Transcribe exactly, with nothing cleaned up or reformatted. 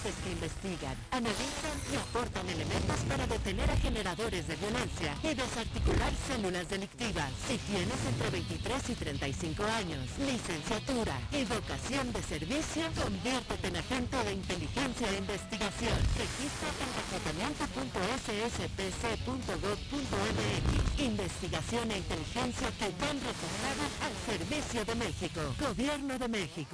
Es que investigan, analizan y aportan elementos para detener a generadores de violencia y desarticular células delictivas. Si tienes entre veintitrés y treinta y cinco años, licenciatura y vocación de servicio, conviértete en agente de inteligencia e investigación. Regístrate en reclutamiento punto s s p c punto gov punto m x. Investigación e inteligencia que dan resultados al servicio de México. Gobierno de México.